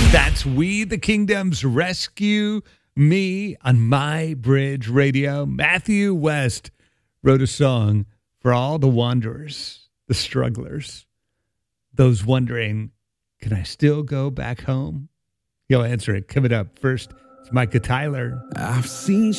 That's We the Kingdom's Rescue Me on My Bridge Radio. Matthew West wrote a song for all the wanderers, the strugglers, those wondering, can I still go back home? He'll answer it coming up. First, it's Micah Tyler. I've seen